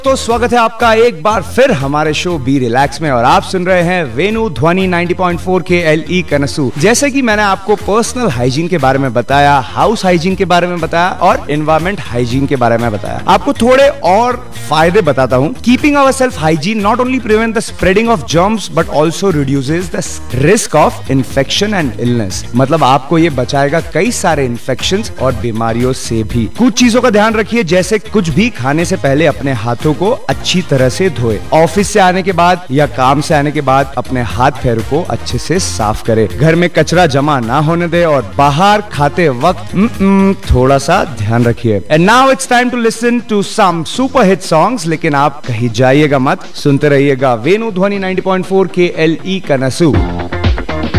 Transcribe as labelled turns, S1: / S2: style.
S1: तो स्वागत है आपका एक बार फिर हमारे शो बी रिलैक्स में और आप सुन रहे हैं वेणु ध्वनि 90.4 के LE कनसू। जैसे कि मैंने आपको पर्सनल हाइजीन के बारे में बताया, हाउस हाइजीन के बारे में बताया और एनवायरमेंट हाइजीन के बारे में बताया, आपको थोड़े और फायदे बताता हूँ। Keeping our self hygiene not only prevent the spreading of germs but also reduces the risk of infection and illness. मतलब आपको ये बचाएगा कई सारे इन्फेक्शन और बीमारियों से भी। कुछ चीजों का ध्यान रखिए, जैसे कुछ भी खाने से पहले अपने हाथों को अच्छी तरह से धोए। ऑफिस से आने के बाद या काम से आने के बाद अपने हाथ पैरों को अच्छे से साफ करें। घर में कचरा जमा ना होने दे और बाहर खाते वक्त थोड़ा सा ध्यान रखिए। And now it's time to listen to some super hit songs. लेकिन आप कहीं जाइएगा मत, सुनते रहिएगा वेणु ध्वनि 90.4 के LE कनसू।